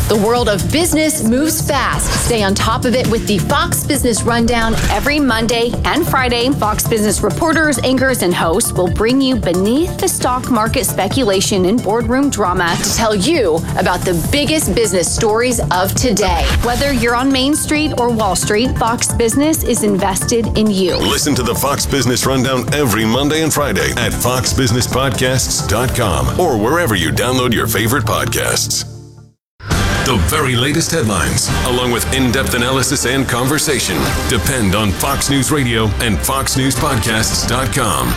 The world of business moves fast. Stay on top of it with the Fox Business Rundown. Every Monday and Friday, Fox Business reporters, anchors, and hosts will bring you beneath the stock market speculation and boardroom drama to tell you about the biggest business stories of today. Whether you're on Main Street or Wall Street, Fox Business is invested in you. Listen to the Fox Business Rundown every Monday and Friday at foxbusinesspodcasts.com or wherever you download your favorite podcasts. The very latest headlines, along with in-depth analysis and conversation, depend on Fox News Radio and foxnewspodcasts.com.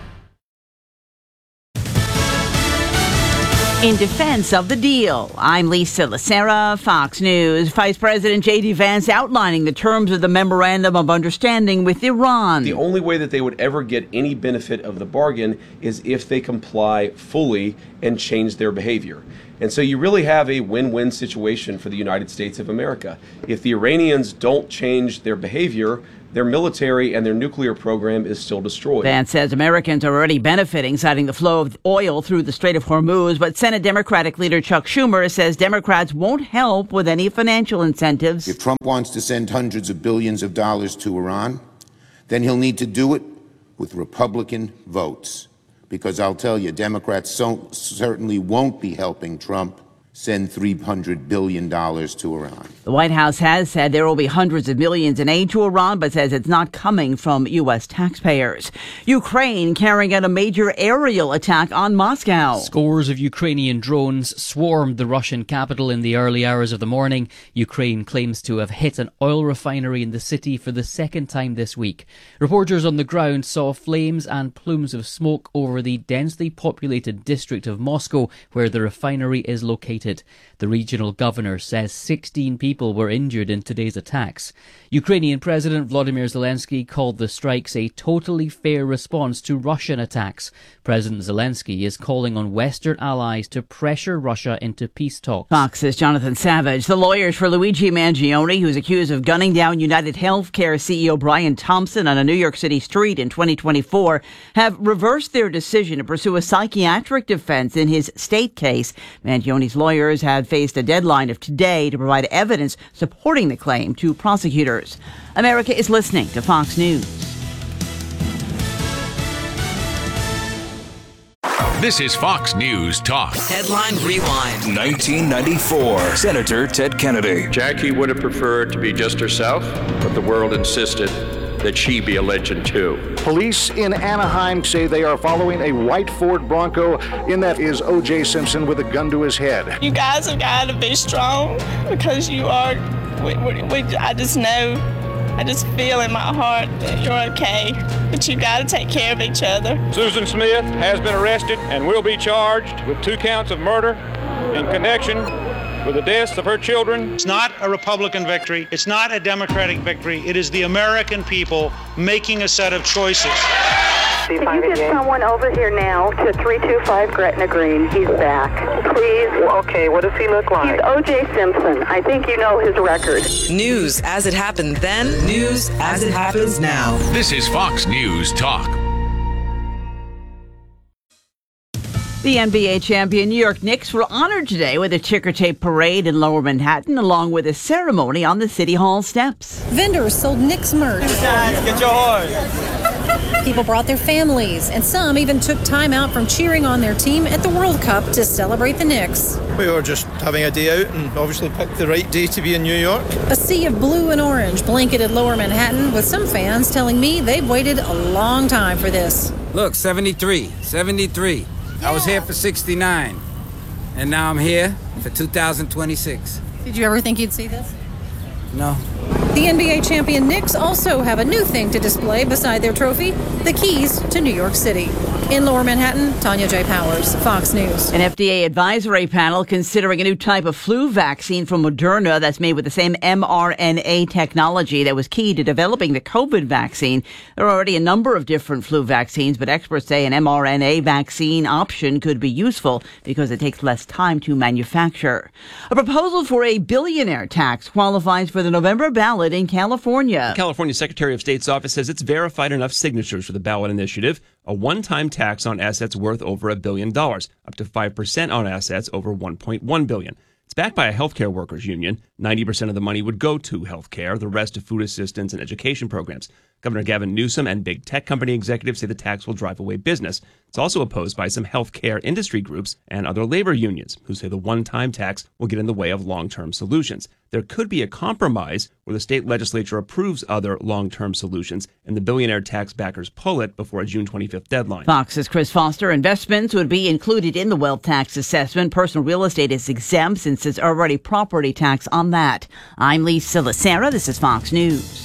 In defense of the deal, I'm Lisa Lacera, Fox News. Vice President J.D. Vance outlining the terms of the Memorandum of Understanding with Iran. The only way that they would ever get any benefit of the bargain is if they comply fully and change their behavior. And so you really have a win-win situation for the United States of America. If the Iranians don't change their behavior, their military and their nuclear program is still destroyed. Vance says Americans are already benefiting, citing the flow of oil through the Strait of Hormuz. But Senate Democratic leader Chuck Schumer says Democrats won't help with any financial incentives. If Trump wants to send hundreds of billions of dollars to Iran, then he'll need to do it with Republican votes. Because I'll tell you, Democrats certainly won't be helping Trump send $300 billion to Iran. The White House has said there will be hundreds of millions in aid to Iran, but says it's not coming from U.S. taxpayers. Ukraine carrying out a major aerial attack on Moscow. Scores of Ukrainian drones swarmed the Russian capital in the early hours of the morning. Ukraine claims to have hit an oil refinery in the city for the second time this week. Reporters on the ground saw flames and plumes of smoke over the densely populated district of Moscow, where the refinery is located. The regional governor says 16 people were injured in today's attacks. Ukrainian President Volodymyr Zelensky called the strikes a totally fair response to Russian attacks. President Zelensky is calling on Western allies to pressure Russia into peace talks. Fox's Jonathan Savage. The lawyers for Luigi Mangione, who's accused of gunning down United Healthcare CEO Brian Thompson on a New York City street in 2024, have reversed their decision to pursue a psychiatric defense in his state case. Mangione's lawyers had faced a deadline of today to provide evidence supporting the claim to prosecutors. America is listening to Fox News. This is Fox News Talk. Headline Rewind. 1994. Senator Ted Kennedy. Jackie would have preferred to be just herself, but the world insisted that she be a legend too. Police in Anaheim say they are following a white Ford Bronco. In that is O.J. Simpson with a gun to his head. You guys have got to be strong because you are. I just know, I just feel in my heart that you're okay, but you got to take care of each other. Susan Smith has been arrested and will be charged with 2 counts of murder in connection with the deaths of her children. It's not a Republican victory. It's not a Democratic victory. It is the American people making a set of choices. Could you get someone over here now to 325 Gretna Green? He's back. Please. Okay, what does he look like? He's O.J. Simpson. I think you know his record. News as it happened then, news as it happens now. This is Fox News Talk. The NBA champion New York Knicks were honored today with a ticker tape parade in Lower Manhattan, along with a ceremony on the City Hall steps. Vendors sold Knicks merch. Get your horse. People brought their families, and some even took time out from cheering on their team at the World Cup to celebrate the Knicks. We were just having a day out and obviously picked the right day to be in New York. A sea of blue and orange blanketed Lower Manhattan, with some fans telling me they've waited a long time for this. Look, 73. I was here for 69, and now I'm here for 2026. Did you ever think you'd see this? No. The NBA champion Knicks also have a new thing to display beside their trophy, the keys to New York City. In Lower Manhattan, Tanya J. Powers, Fox News. An FDA advisory panel considering a new type of flu vaccine from Moderna that's made with the same mRNA technology that was key to developing the COVID vaccine. There are already a number of different flu vaccines, but experts say an mRNA vaccine option could be useful because it takes less time to manufacture. A proposal for a billionaire tax qualifies for the November ballot in California. California Secretary of State's office says it's verified enough signatures for the ballot initiative, a one-time tax on assets worth over $1 billion, up to 5% on assets over $1.1 billion. It's backed by a healthcare workers union. 90% of the money would go to healthcare, the rest to food assistance and education programs. Governor Gavin Newsom and big tech company executives say the tax will drive away business. It's also opposed by some healthcare industry groups and other labor unions who say the one-time tax will get in the way of long-term solutions. There could be a compromise where the state legislature approves other long-term solutions and the billionaire tax backers pull it before a June 25th deadline. Fox's Chris Foster. Investments would be included in the wealth tax assessment. Personal real estate is exempt since there's already property tax on that. I'm Lisa Lacera. This is Fox News.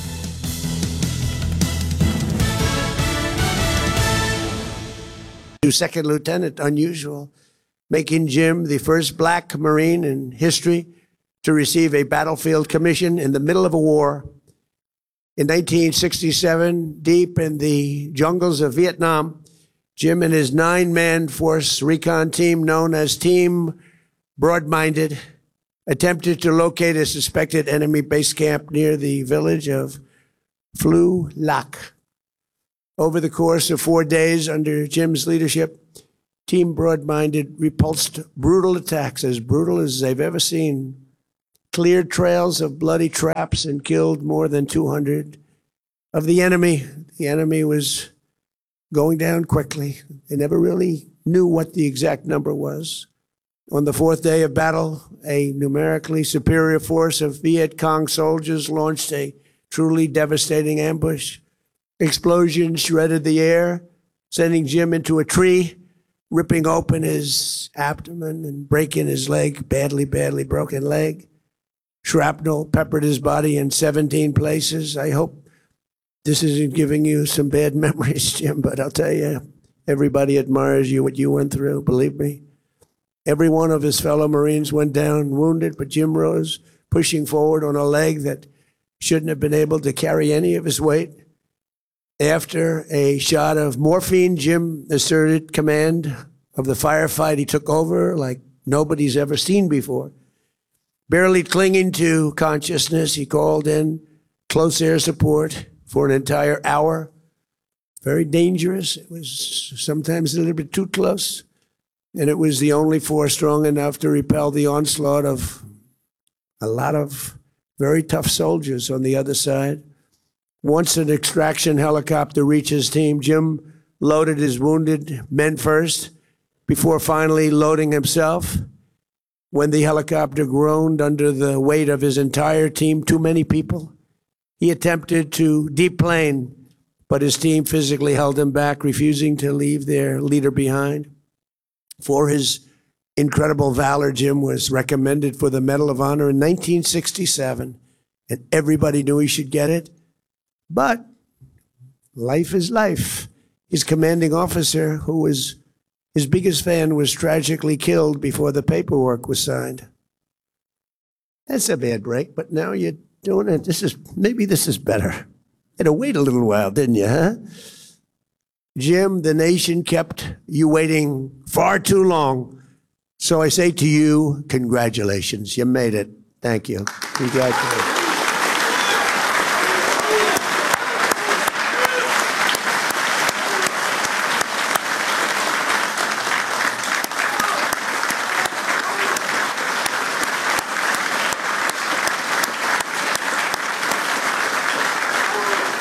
Second lieutenant, unusual, making Jim the first black Marine in history to receive a battlefield commission in the middle of a war. In 1967, deep in the jungles of Vietnam, Jim and his 9-man force recon team known as Team Broad-Minded attempted to locate a suspected enemy base camp near the village of Phlu Lac. Over the course of 4 days under Jim's leadership, Team Broad-Minded repulsed brutal attacks, as brutal as they've ever seen, cleared trails of bloody traps and killed more than 200 of the enemy. The enemy was going down quickly. They never really knew what the exact number was. On the 4th day of battle, a numerically superior force of Viet Cong soldiers launched a truly devastating ambush. Explosions shredded the air, sending Jim into a tree, ripping open his abdomen and breaking his leg, badly broken leg. Shrapnel peppered his body in 17 places. I hope this isn't giving you some bad memories, Jim, but I'll tell you, everybody admires you, what you went through, believe me. Every one of his fellow Marines went down wounded, but Jim rose, pushing forward on a leg that shouldn't have been able to carry any of his weight. After a shot of morphine, Jim asserted command of the firefight. He took over like nobody's ever seen before. Barely clinging to consciousness, he called in close air support for an entire hour. Very dangerous. It was sometimes a little bit too close. And it was the only force strong enough to repel the onslaught of a lot of very tough soldiers on the other side. Once an extraction helicopter reached his team, Jim loaded his wounded men first before finally loading himself. When the helicopter groaned under the weight of his entire team, too many people, he attempted to deplane, but his team physically held him back, refusing to leave their leader behind. For his incredible valor, Jim was recommended for the Medal of Honor in 1967, and everybody knew he should get it. But life is life. His commanding officer, who was his biggest fan, was tragically killed before the paperwork was signed. That's a bad break, but now you're doing it. Maybe this is better. You had to wait a little while, didn't you, huh? Jim, the nation kept you waiting far too long. So I say to you, congratulations. You made it. Thank you. Congratulations.